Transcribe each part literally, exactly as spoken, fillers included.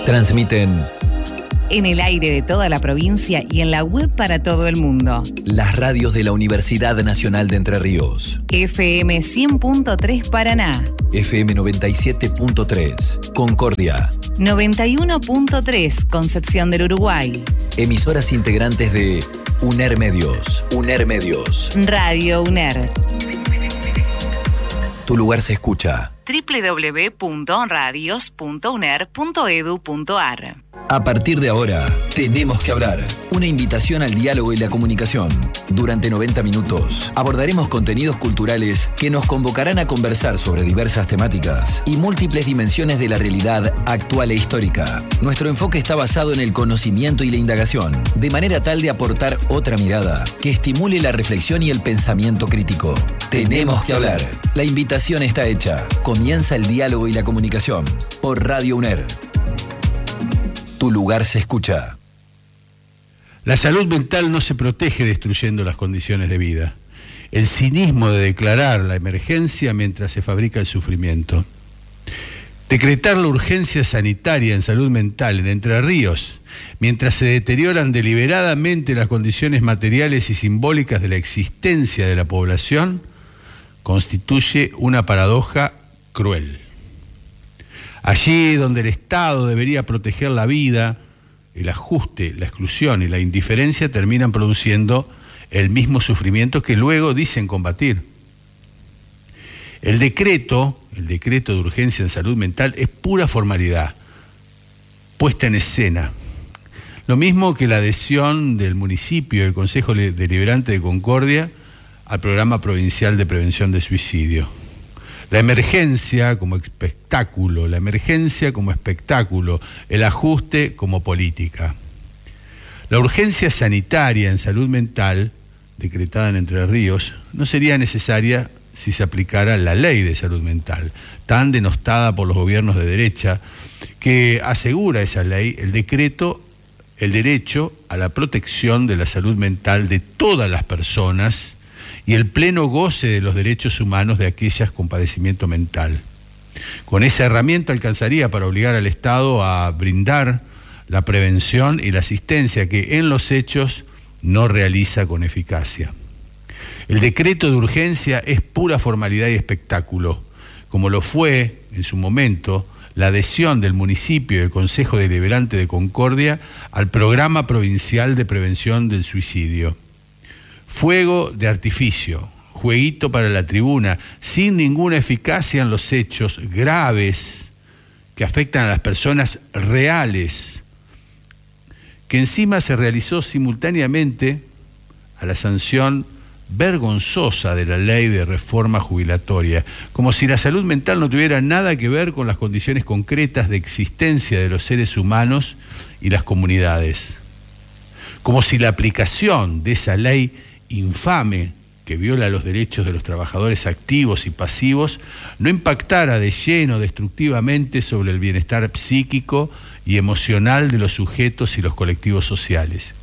Transmiten en el aire de toda la provincia y en la web para todo el mundo. Las radios de la Universidad Nacional de Entre Ríos. F M cien punto tres Paraná. F M noventa y siete punto tres Concordia. noventa y uno punto tres Concepción del Uruguay. Emisoras integrantes de UNER Medios. UNER Medios. Radio UNER. Tu lugar se escucha. doble u doble u doble u punto radios punto uner punto edu punto ar. A partir de ahora, tenemos que hablar. Una invitación al diálogo y la comunicación. Durante noventa minutos, abordaremos contenidos culturales que nos convocarán a conversar sobre diversas temáticas y múltiples dimensiones de la realidad actual e histórica. Nuestro enfoque está basado en el conocimiento y la indagación, de manera tal de aportar otra mirada que estimule la reflexión y el pensamiento crítico. Tenemos que hablar. La invitación está hecha. Comienza el diálogo y la comunicación por Radio UNER. Tu lugar se escucha. La salud mental no se protege destruyendo las condiciones de vida. El cinismo de declarar la emergencia mientras se fabrica el sufrimiento. Decretar la urgencia sanitaria en salud mental en Entre Ríos, mientras se deterioran deliberadamente las condiciones materiales y simbólicas de la existencia de la población, constituye una paradoja cruel. Allí donde el Estado debería proteger la vida, el ajuste, la exclusión y la indiferencia terminan produciendo el mismo sufrimiento que luego dicen combatir. El decreto, el decreto de urgencia en salud mental es pura formalidad, puesta en escena. Lo mismo que la adhesión del municipio y el Consejo Deliberante de Concordia al Programa Provincial de Prevención de Suicidio. La emergencia como espectáculo, la emergencia como espectáculo, el ajuste como política. La urgencia sanitaria en salud mental, decretada en Entre Ríos, no sería necesaria si se aplicara la ley de salud mental, tan denostada por los gobiernos de derecha, que asegura esa ley el decreto, el derecho a la protección de la salud mental de todas las personas y el pleno goce de los derechos humanos de aquellas con padecimiento mental. Con esa herramienta alcanzaría para obligar al Estado a brindar la prevención y la asistencia que en los hechos no realiza con eficacia. El decreto de urgencia es pura formalidad y espectáculo, como lo fue en su momento la adhesión del municipio y del Consejo Deliberante de Concordia al Programa Provincial de Prevención del Suicidio. Fuego de artificio, jueguito para la tribuna, sin ninguna eficacia en los hechos graves que afectan a las personas reales, que encima se realizó simultáneamente a la sanción vergonzosa de la ley de reforma jubilatoria, como si la salud mental no tuviera nada que ver con las condiciones concretas de existencia de los seres humanos y las comunidades, como si la aplicación de esa ley infame que viola los derechos de los trabajadores activos y pasivos no impactara de lleno destructivamente sobre el bienestar psíquico y emocional de los sujetos y los colectivos sociales.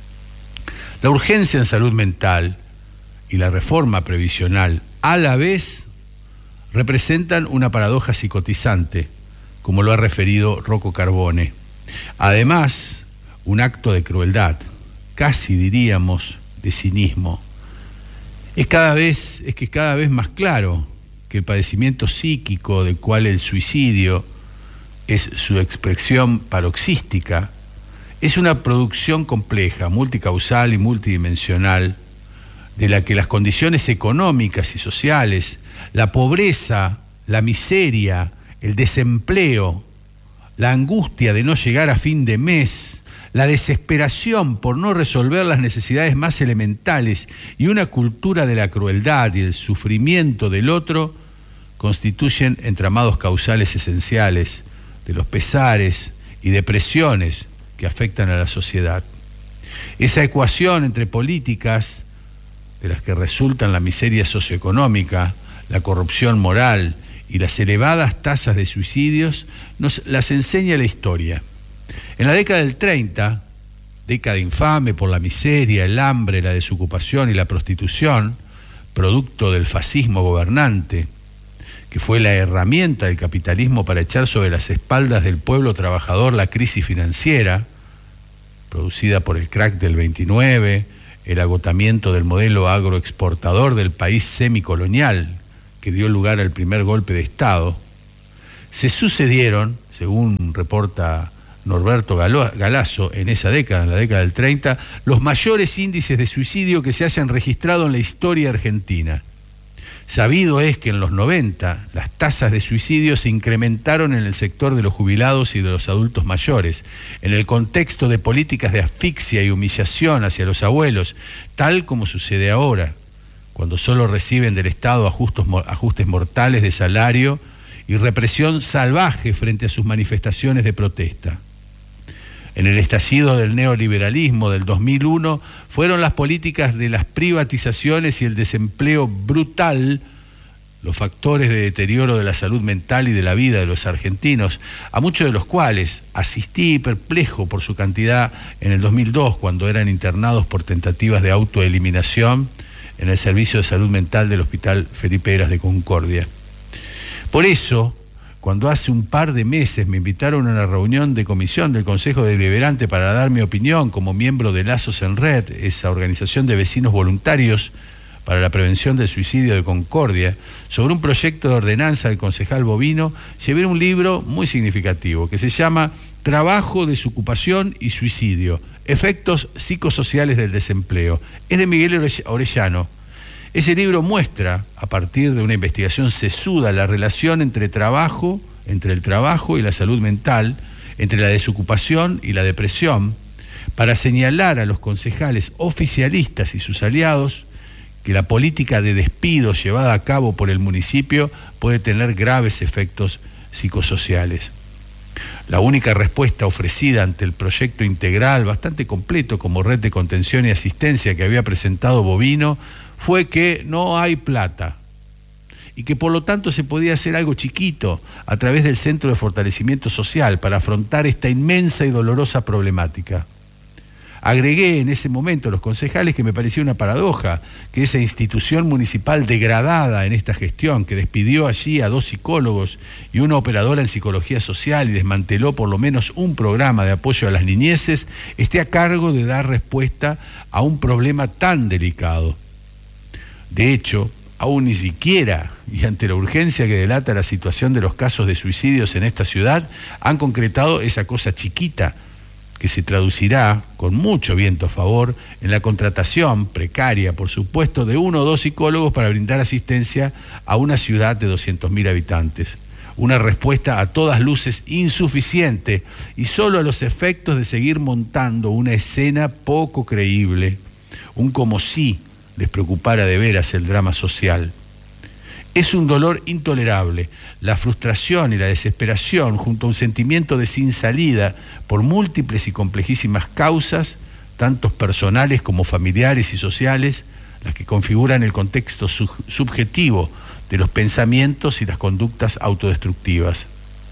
La urgencia en salud mental y la reforma previsional a la vez representan una paradoja psicotizante, como lo ha referido Rocco Carbone. Además, un acto de crueldad, casi diríamos de cinismo. Es cada vez, es que cada vez más claro que el padecimiento psíquico del cual el suicidio es su expresión paroxística, es una producción compleja, multicausal y multidimensional, de la que las condiciones económicas y sociales, la pobreza, la miseria, el desempleo, la angustia de no llegar a fin de mes, la desesperación por no resolver las necesidades más elementales y una cultura de la crueldad y el sufrimiento del otro constituyen entramados causales esenciales de los pesares y depresiones que afectan a la sociedad. Esa ecuación entre políticas de las que resultan la miseria socioeconómica, la corrupción moral y las elevadas tasas de suicidios nos las enseña la historia. En la década del treinta, década infame por la miseria, el hambre, la desocupación y la prostitución, producto del fascismo gobernante, que fue la herramienta del capitalismo para echar sobre las espaldas del pueblo trabajador la crisis financiera, producida por el crack del veintinueve, el agotamiento del modelo agroexportador del país semicolonial, que dio lugar al primer golpe de Estado, se sucedieron, según reporta Norberto Galasso, en esa década, en la década del treinta, los mayores índices de suicidio que se hayan registrado en la historia argentina. Sabido es que en los noventa las tasas de suicidio se incrementaron en el sector de los jubilados y de los adultos mayores, en el contexto de políticas de asfixia y humillación hacia los abuelos, tal como sucede ahora, cuando solo reciben del Estado ajustes, ajustes mortales de salario y represión salvaje frente a sus manifestaciones de protesta. En el estallido del neoliberalismo del dos mil uno fueron las políticas de las privatizaciones y el desempleo brutal los factores de deterioro de la salud mental y de la vida de los argentinos, a muchos de los cuales asistí perplejo por su cantidad en el dos mil dos, cuando eran internados por tentativas de autoeliminación en el Servicio de Salud Mental del Hospital Felipe Heras de Concordia. Por eso, cuando hace un par de meses me invitaron a una reunión de comisión del Consejo Deliberante para dar mi opinión como miembro de Lazos en Red, esa organización de vecinos voluntarios para la prevención del suicidio de Concordia, sobre un proyecto de ordenanza del concejal Bovino, llevé un libro muy significativo que se llama Trabajo, Desocupación y Suicidio, Efectos Psicosociales del Desempleo. Es de Miguel Orellano. Ese libro muestra, a partir de una investigación sesuda, la relación entre trabajo, entre el trabajo y la salud mental, entre la desocupación y la depresión, para señalar a los concejales oficialistas y sus aliados que la política de despido llevada a cabo por el municipio puede tener graves efectos psicosociales. La única respuesta ofrecida ante el proyecto integral, bastante completo como red de contención y asistencia que había presentado Bovino, fue que no hay plata y que por lo tanto se podía hacer algo chiquito a través del Centro de Fortalecimiento Social para afrontar esta inmensa y dolorosa problemática. Agregué en ese momento a los concejales que me parecía una paradoja que esa institución municipal degradada en esta gestión, que despidió allí a dos psicólogos y una operadora en psicología social y desmanteló por lo menos un programa de apoyo a las niñeces, esté a cargo de dar respuesta a un problema tan delicado. De hecho, aún ni siquiera, y ante la urgencia que delata la situación de los casos de suicidios en esta ciudad, han concretado esa cosa chiquita que se traducirá, con mucho viento a favor, en la contratación, precaria por supuesto, de uno o dos psicólogos para brindar asistencia a una ciudad de doscientos mil habitantes. Una respuesta a todas luces insuficiente y solo a los efectos de seguir montando una escena poco creíble, un como si les preocupara de veras el drama social. Es un dolor intolerable, la frustración y la desesperación junto a un sentimiento de sin salida por múltiples y complejísimas causas, tanto personales como familiares y sociales, las que configuran el contexto sub- subjetivo de los pensamientos y las conductas autodestructivas.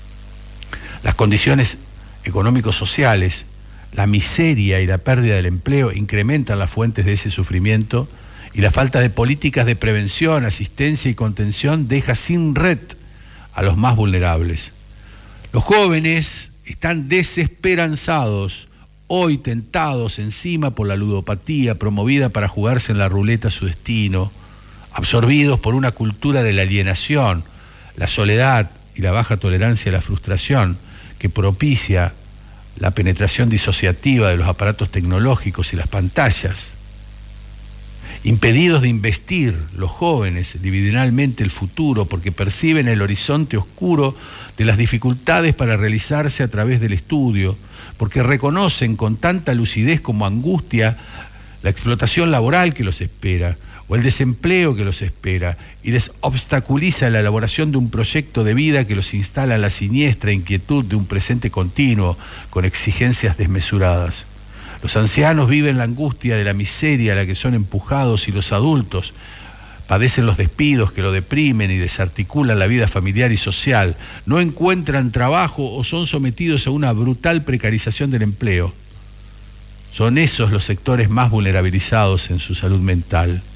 Las condiciones económico-sociales, la miseria y la pérdida del empleo incrementan las fuentes de ese sufrimiento, y la falta de políticas de prevención, asistencia y contención deja sin red a los más vulnerables. Los jóvenes están desesperanzados, hoy tentados encima por la ludopatía promovida para jugarse en la ruleta su destino, absorbidos por una cultura de la alienación, la soledad y la baja tolerancia a la frustración que propicia la penetración disociativa de los aparatos tecnológicos y las pantallas. Impedidos de investir los jóvenes divisionalmente el futuro porque perciben el horizonte oscuro de las dificultades para realizarse a través del estudio, porque reconocen con tanta lucidez como angustia la explotación laboral que los espera o el desempleo que los espera y les obstaculiza la elaboración de un proyecto de vida que los instala en la siniestra inquietud de un presente continuo con exigencias desmesuradas. Los ancianos viven la angustia de la miseria a la que son empujados y los adultos padecen los despidos que lo deprimen y desarticulan la vida familiar y social, no encuentran trabajo o son sometidos a una brutal precarización del empleo. Son esos los sectores más vulnerabilizados en su salud mental.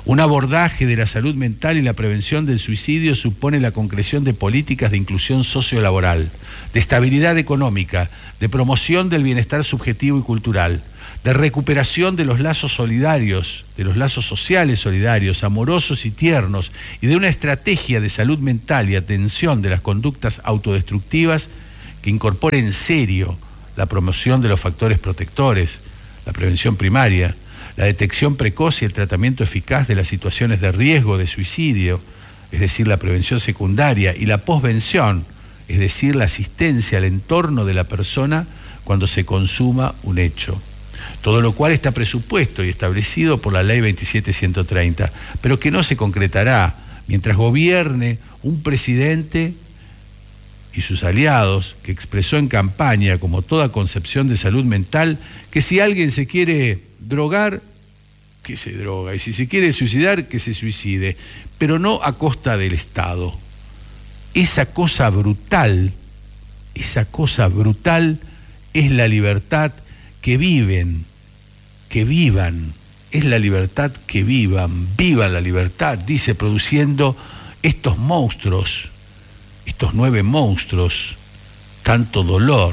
Un abordaje de la salud mental y la prevención del suicidio supone la concreción de políticas de inclusión sociolaboral, de estabilidad económica, de promoción del bienestar subjetivo y cultural, de recuperación de los lazos solidarios, de los lazos sociales solidarios, amorosos y tiernos, y de una estrategia de salud mental y atención de las conductas autodestructivas que incorpore en serio la promoción de los factores protectores, la prevención primaria, la detección precoz y el tratamiento eficaz de las situaciones de riesgo de suicidio, es decir, la prevención secundaria, y la posvención, es decir, la asistencia al entorno de la persona cuando se consuma un hecho. Todo lo cual está presupuesto y establecido por la ley veintisiete mil ciento treinta, pero que no se concretará mientras gobierne un presidente y sus aliados que expresó en campaña, como toda concepción de salud mental, que si alguien se quiere drogar, que se droga, y si se quiere suicidar, que se suicide, pero no a costa del Estado. Esa cosa brutal, esa cosa brutal es la libertad que viven, que vivan, es la libertad que vivan, viva la libertad, dice, produciendo estos monstruos, estos nueve monstruos, tanto dolor.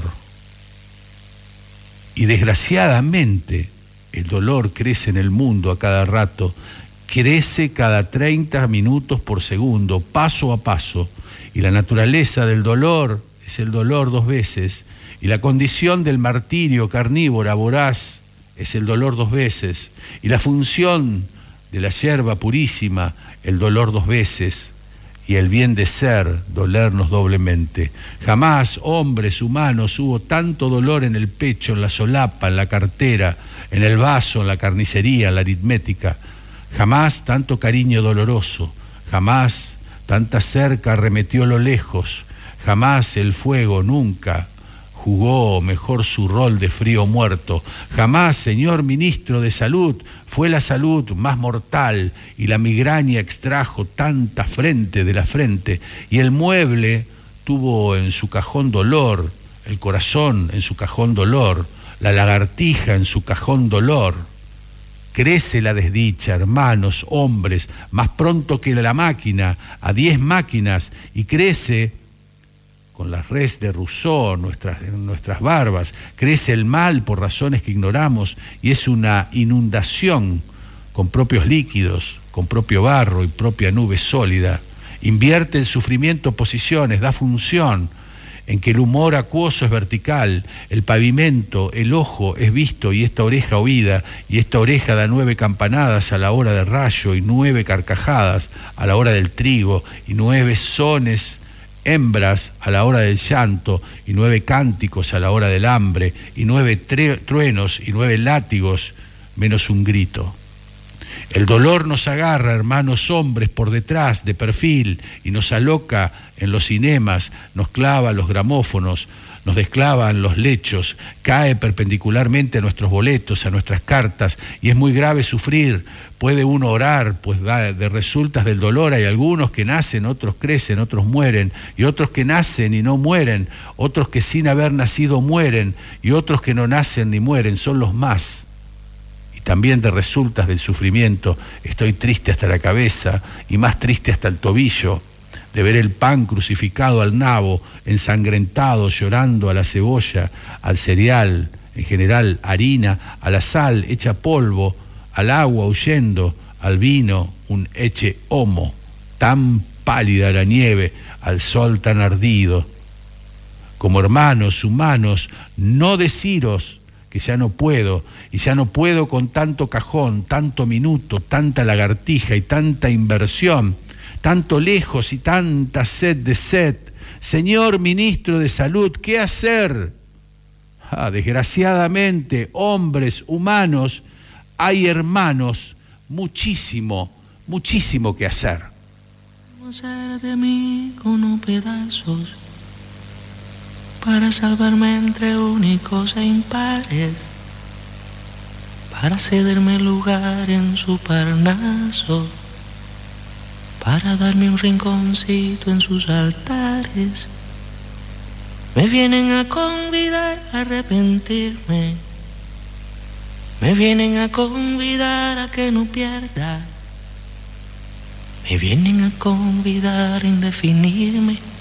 Y desgraciadamente el dolor crece en el mundo a cada rato, crece cada treinta minutos por segundo, paso a paso, y la naturaleza del dolor es el dolor dos veces, y la condición del martirio carnívora voraz es el dolor dos veces, y la función de la yerba purísima, el dolor dos veces, y el bien de ser, dolernos doblemente. Jamás, hombres humanos, hubo tanto dolor en el pecho, en la solapa, en la cartera, en el vaso, en la carnicería, en la aritmética. Jamás tanto cariño doloroso, jamás tanta cerca arremetió lo lejos, jamás el fuego nunca jugó mejor su rol de frío muerto. Jamás, señor ministro de Salud, fue la salud más mortal y la migraña extrajo tanta frente de la frente, y el mueble tuvo en su cajón dolor, el corazón en su cajón dolor, la lagartija en su cajón dolor. Crece la desdicha, hermanos, hombres, más pronto que la máquina, a diez máquinas, y crece con las res de Rousseau, nuestras, nuestras barbas, crece el mal por razones que ignoramos, y es una inundación con propios líquidos, con propio barro y propia nube sólida. Invierte el sufrimiento posiciones, da función, en que el humor acuoso es vertical, el pavimento, el ojo es visto y esta oreja oída, y esta oreja da nueve campanadas a la hora del rayo, y nueve carcajadas a la hora del trigo, y nueve sones hembras a la hora del llanto, y nueve cánticos a la hora del hambre, y nueve truenos y nueve látigos, menos un grito. El dolor nos agarra, hermanos hombres, por detrás, de perfil, y nos aloca en los cinemas, nos clava los gramófonos, nos desclava en los lechos, cae perpendicularmente a nuestros boletos, a nuestras cartas, y es muy grave sufrir. Puede uno orar, pues da, de resultas del dolor hay algunos que nacen, otros crecen, otros mueren, y otros que nacen y no mueren, otros que sin haber nacido mueren, y otros que no nacen ni mueren, son los más. También de resultas del sufrimiento estoy triste hasta la cabeza y más triste hasta el tobillo, de ver el pan crucificado al nabo, ensangrentado, llorando a la cebolla, al cereal, en general harina, a la sal hecha polvo, al agua huyendo, al vino un eche homo, tan pálida la nieve, al sol tan ardido. Como hermanos humanos, no deciros que ya no puedo, y ya no puedo con tanto cajón, tanto minuto, tanta lagartija y tanta inversión, tanto lejos y tanta sed de sed. Señor ministro de Salud, ¿qué hacer? Ah, desgraciadamente, hombres humanos, hay hermanos, muchísimo, muchísimo que hacer. Hacer de mí con pedazos para salvarme entre únicos e impares, para cederme lugar en su Parnaso, para darme un rinconcito en sus altares. Me vienen a convidar a arrepentirme, me vienen a convidar a que no pierda me vienen a convidar a indefinirme.